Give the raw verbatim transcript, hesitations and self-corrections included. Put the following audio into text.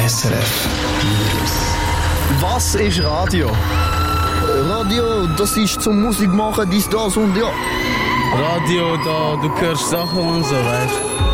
S R F News. Was ist Radio? Radio, das ist zum Musik machen, dies, das und ja. Radio, da, du hörst Sachen und so, weißt du?